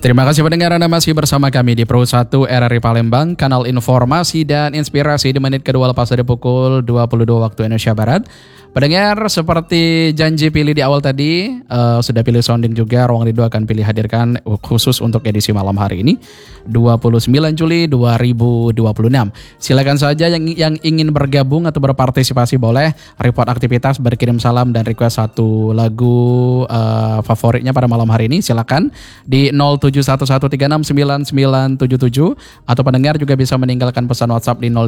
Terima kasih pendengar, Anda masih bersama kami di Pro 1 RRI Palembang, kanal informasi dan inspirasi di menit kedua lepas dari pukul 22 waktu Indonesia Barat. Pendengar, seperti janji pilih di awal tadi, sudah pilih sounding juga, Ruang Rindu akan pilih hadirkan khusus untuk edisi malam hari ini, 29 Juli 2026. Silakan saja yang ingin bergabung atau berpartisipasi boleh report aktivitas, berkirim salam dan request satu lagu favoritnya pada malam hari ini. Silakan di 0711369977 atau pendengar juga bisa meninggalkan pesan WhatsApp di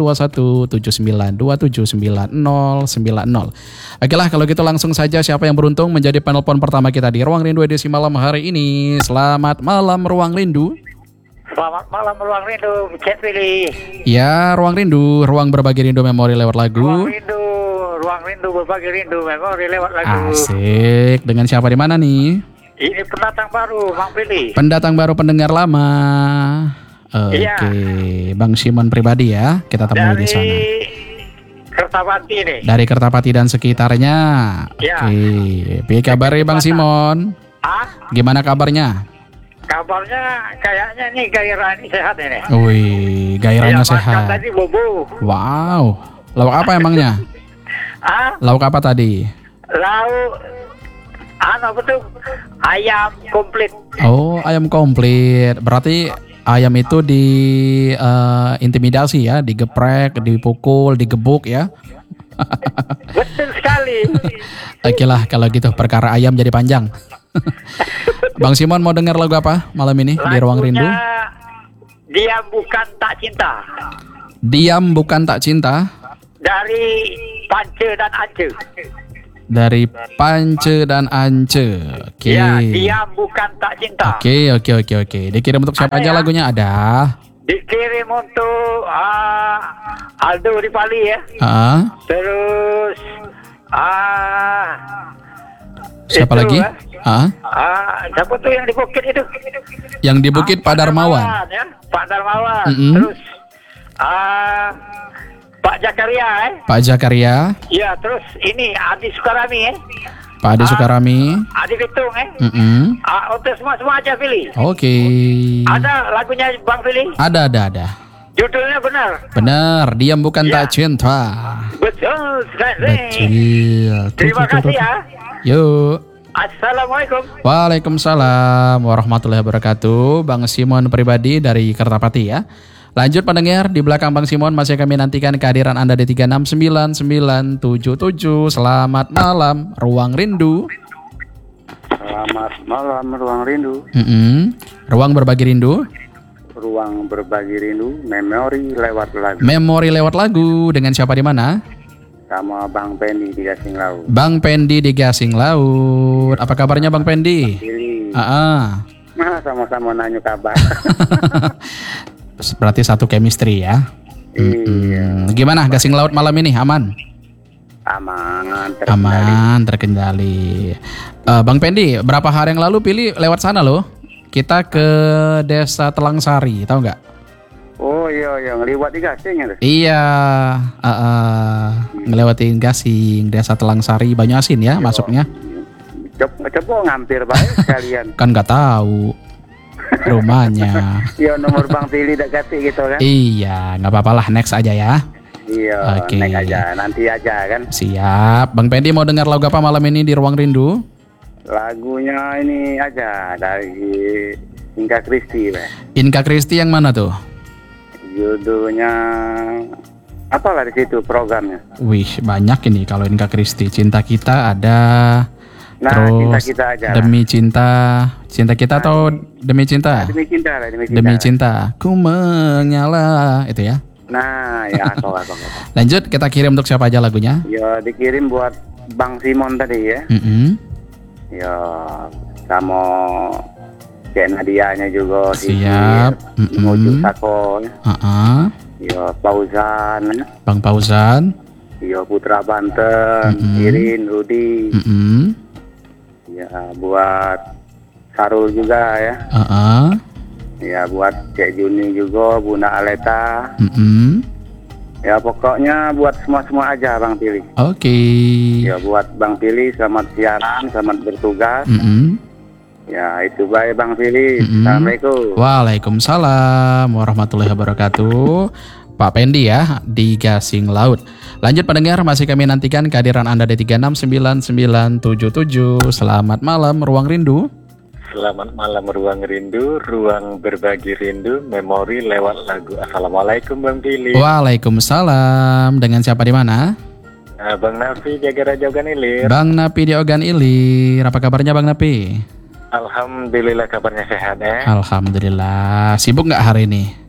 082179279090. Okelah, kalau gitu langsung saja siapa yang beruntung menjadi penelpon pertama kita di Ruang Rindu edisi malam hari ini. Selamat malam Ruang Rindu. Selamat malam Ruang Rindu, Cek Pilih. Ya, Ruang Rindu, ruang berbagi rindu memori lewat lagu. Ruang Rindu berbagi rindu memori lewat lagu. Asik, dengan siapa di mana nih? Ini pendatang baru, Bang Pilih. Pendatang baru, pendengar lama. Oke, Iya. Bang Simon pribadi ya, kita temui di sana. Kertapati nih. Dari Kertapati dan sekitarnya. Ya. Oke, piye kabarnya Bang Simon? Gimana kabarnya? Kabarnya kayaknya nih gairah ini sehat ini. Wih, gairahnya Makan sehat. tadi bobo. Wow, lauk apa emangnya? Lauk apa tadi? Lauk betul, ayam komplit. Oh, ayam komplit. Berarti ayam itu di intimidasi ya, digeprek, dipukul, digebuk ya. Betul sekali. Oke lah, kalau gitu perkara ayam jadi panjang. Bang Simon mau dengar lagu apa malam ini di Ruang Rindu? Diam Bukan Tak Cinta. Diam Bukan Tak Cinta. Dari Pance dan Ance. Dari Pance dan Ance. Oke. Ya, Diam Bukan Tak Cinta. Oke. Dikirim untuk siapa aja ya? lagunya? Ada. Dikirim untuk Aldo di Pali ya. Terus Siapa itu, lagi? siapa tuh yang di Bukit itu? Yang di Bukit Pak Darmawan. Ya? Pak Darmawan. Mm-mm. Terus Pak Jakaria Pak Jakaria. Ya, terus ini Adi Sukarami Pak Adi Sukarami. Adi Bitung untuk semua aja pilih. Oke. Ada lagunya Bang Pilih? Ada. Judulnya benar. Benar, Diam Bukan Ya. Tak Cinta. Betul sekali. Betul. Terima kasih ya. Yuk. Assalamualaikum. Waalaikumsalam warahmatullahi wabarakatuh. Bang Simon pribadi dari Kertapati ya. Lanjut pendengar, di belakang Bang Simon masih kami nantikan kehadiran Anda di 369977. Selamat malam Ruang Rindu. Selamat malam Ruang Rindu. Ruang berbagi rindu. Ruang berbagi rindu, memori lewat lagu. Memori lewat lagu dengan siapa di mana? Sama Bang Pendi di Gasing Laut. Bang Pendi di Gasing Laut. Apa kabarnya Bang Pendi? Pilih. Sama-sama nanya kabar. Berarti satu chemistry ya. Iya. Gimana Gasing Laut malam ini? Aman? Aman, terkendali. Aman, terkendali. Bang Pendi, berapa hari yang lalu pilih lewat sana loh. Kita ke Desa Telangsari, tahu nggak? Oh iya, ngeliwat di Gasing ya. Iya, ngelewatin Gasing, Desa Telangsari, Banyuasin ya masuknya. Coba ngampir baik sekalian. Kan nggak tahu rumahnya. Iya, nomor Bang Pilih dekat gitu kan. Iya, nggak apa-apa lah, next aja ya. Iya, Oke. naik aja, nanti aja kan. Siap. Bang Pendi mau dengar lagu apa malam ini di Ruang Rindu? Lagunya ini aja dari Inka Kristi, Inka Kristi yang mana tuh? Judulnya apalah di situ programnya. Wih, banyak ini kalau Inka Kristi. Cinta Kita ada. Nah, Terus cinta kita aja. Demi Cinta. Cinta Kita atau Demi Cinta? Demi cinta lah, Demi Cinta. Ku menyala, itu ya. Nah, ya aku. Lanjut, kita kirim untuk siapa aja lagunya? Ya dikirim buat Bang Simon tadi ya. Ya sama Cek Nadianya juga. Siap. Mojo Sako. Ya Pauzan. Bang Pauzan. Ya Putra Banten. Irin, Rudi. Ya buat Sarul juga ya. Ya buat Cek Juni juga, Bunda Aleta. Ya pokoknya buat semua aja Bang Pilih. Oke. Ya buat Bang Pilih selamat siaran, selamat bertugas. Ya Ya, itu baik Bang Pili. Assalamualaikum. Waalaikumsalam warahmatullahi wabarakatuh. Pak Pendi ya di Gasing Laut. Lanjut pendengar, masih kami nantikan kehadiran Anda di 369977. Selamat malam Ruang Rindu. Selamat malam Ruang Rindu, ruang berbagi rindu, memori lewat lagu. Assalamualaikum Bang Pili. Waalaikumsalam. Dengan siapa di mana? Bang Nafi jaga Raja Ogan Ilir. Bang Napi di Ogan Ilir. Apa kabarnya Bang Napi? Alhamdulillah kabarnya sehat ya. Alhamdulillah. Sibuk nggak hari ini?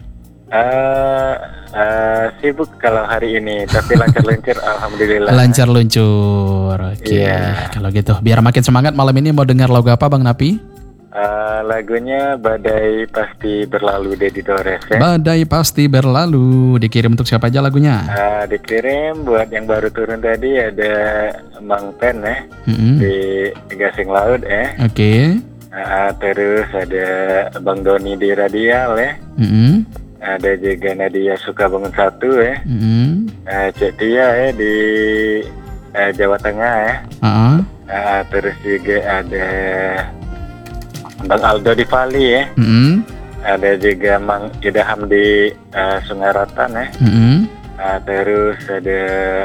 Sibuk kalau hari ini, tapi lancar luncur. Alhamdulillah. Lancar luncur. Oke. Iya. Kalau gitu, biar makin semangat malam ini mau dengar lagu apa Bang Napi? Lagunya Badai Pasti Berlalu Dedi Torres ya. Badai Pasti Berlalu. Dikirim untuk siapa aja lagunya? Dikirim buat yang baru turun tadi ada Mang Pen ya, di Gasing Laut ya. Oke. Terus ada Bang Doni di Radial ya. Ada juga Nadia Sukabangun 1 ya. Cek Tia ya di Jawa Tengah ya. Terus juga ada Bang Aldo di Bali ya. Ada juga Mang Idaham di Sungai Rotan ya. Terus ada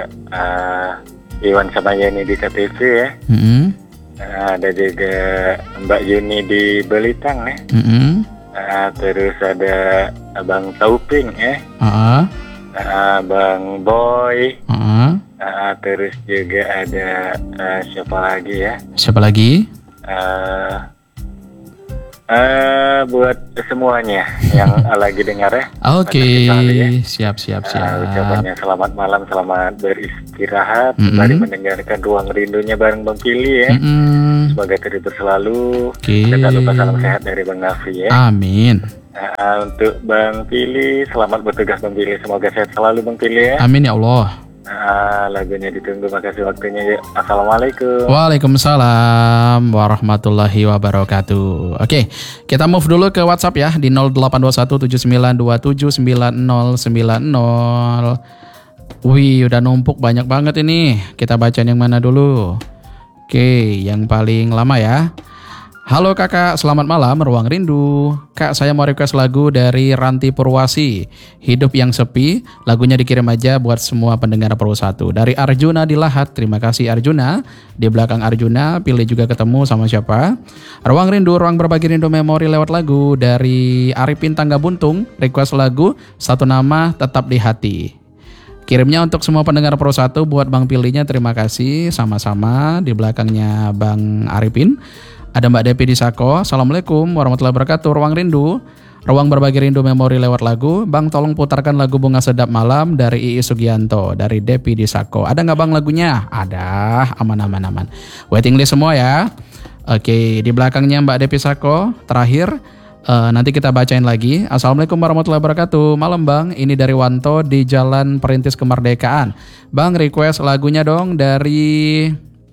Iwan sama Yeni di KTV ya. Ada juga Mbak Yuni di Belitang ya. Terus ada Bang Tauping ya. Bang Boy. Terus juga ada siapa lagi ya? Siapa lagi? Buat semuanya yang lagi dengar ya. Oke, siap. Ucapannya selamat malam, selamat beristirahat, mari mendengarkan Ruang Rindunya bareng Bang Pili ya. Semoga terhibur selalu. Dan tak lupa salam sehat dari Bang Nafi ya. Amin. Untuk Bang Pili, selamat bertugas Bang Pili. Semoga sehat selalu Bang Pili ya. Amin ya Allah. Lagunya ditunggu, makasih waktunya. Assalamualaikum. Waalaikumsalam warahmatullahi wabarakatuh. Oke, kita move dulu ke WhatsApp ya di 082179279090. Wih, udah numpuk banyak banget ini. Kita bacain yang mana dulu? Oke, yang paling lama ya. Halo kakak, selamat malam Ruang Rindu. Kak, saya mau request lagu dari Ranti Purwasi, Hidup Yang Sepi. Lagunya dikirim aja buat semua pendengar Pro 1. Dari Arjuna di Lahat, terima kasih Arjuna. Di belakang Arjuna, pilih juga ketemu sama siapa. Ruang Rindu, ruang berbagi rindu memori lewat lagu. Dari Arifin Tangga Buntung, request lagu Satu Nama Tetap di Hati. Kirimnya untuk semua pendengar Pro 1, buat Bang pilihnya terima kasih. Sama-sama, di belakangnya Bang Arifin. Ada Mbak Depi di Sako. Assalamualaikum warahmatullahi wabarakatuh. Ruang Rindu, ruang berbagi rindu memori lewat lagu. Bang tolong putarkan lagu Bunga Sedap Malam dari Ii Sugianto. Dari Depi di Sako. Ada nggak Bang lagunya? Ada. Aman. Waiting list semua ya. Oke, di belakangnya Mbak Depi Sako. Terakhir, nanti kita bacain lagi. Assalamualaikum warahmatullahi wabarakatuh. Malam Bang, ini dari Wanto di Jalan Perintis Kemerdekaan. Bang request lagunya dong dari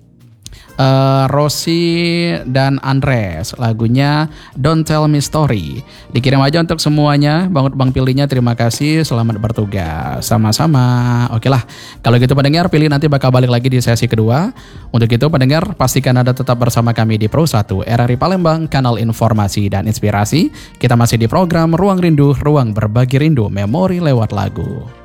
Rosi dan Andres, lagunya Don't Tell Me Story. Dikirim aja untuk semuanya. Bang pilihnya terima kasih, selamat bertugas. Sama-sama. Oke lah, kalau gitu pendengar, pilih nanti bakal balik lagi di sesi kedua. Untuk itu pendengar, pastikan Anda tetap bersama kami di Pro 1 RRI Palembang, kanal informasi dan inspirasi. Kita masih di program Ruang Rindu, ruang berbagi rindu memori lewat lagu.